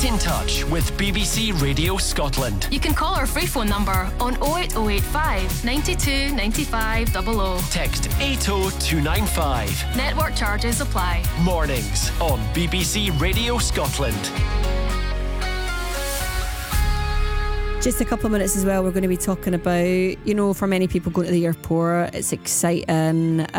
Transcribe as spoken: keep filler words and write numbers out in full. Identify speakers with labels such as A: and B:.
A: Get in touch with B B C Radio Scotland.
B: You can call our free phone number on oh eight oh eight five, nine two, nine five zero zero.
A: Text eight oh two nine five.
B: Network charges apply.
A: Mornings on B B C Radio Scotland.
C: Just a couple of minutes as well, we're going to be talking about, you know, for many people going to the airport, it's exciting.